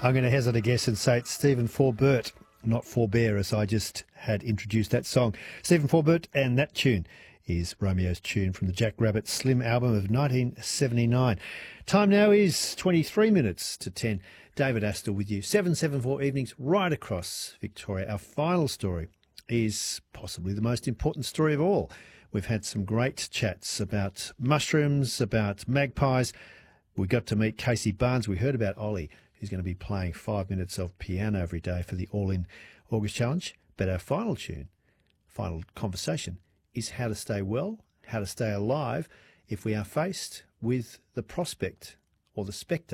I'm going to hazard a guess and say it's Stephen Forbert, not Forbear, as I just had introduced that song. Stephen Forbert, and that tune is Romeo's Tune from the Jack Rabbit Slim album of 1979. Time now is 23 minutes to 10. David Astor with you. 774 evenings right across Victoria. Our final story is possibly the most important story of all. We've had some great chats about mushrooms, about magpies. We got to meet Casey Barnes. We heard about Ollie, who's going to be playing 5 minutes of piano every day for the All In August Challenge. But our final tune, final conversation, is how to stay well, how to stay alive if we are faced with the prospect or the spectre